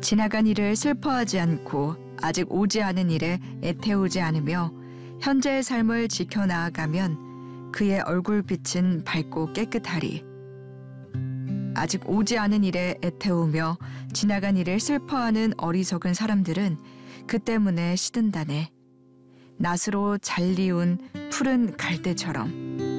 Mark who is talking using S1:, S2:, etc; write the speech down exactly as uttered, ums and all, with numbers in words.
S1: 지나간 일을 슬퍼하지 않고 아직 오지 않은 일에 애태우지 않으며 현재의 삶을 지켜나아가면 그의 얼굴빛은 밝고 깨끗하리. 아직 오지 않은 일에 애태우며 지나간 일을 슬퍼하는 어리석은 사람들은 그 때문에 시든다네. 낫으로 잘 이운 푸른 갈대처럼.